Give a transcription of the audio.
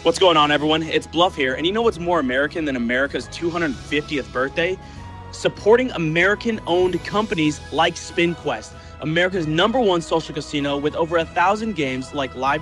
What's going on, everyone? It's Bluff here, and you know what's more American than America's 250th birthday? Supporting American-owned companies like SpinQuest, America's #1 social casino with over 1,000 games like live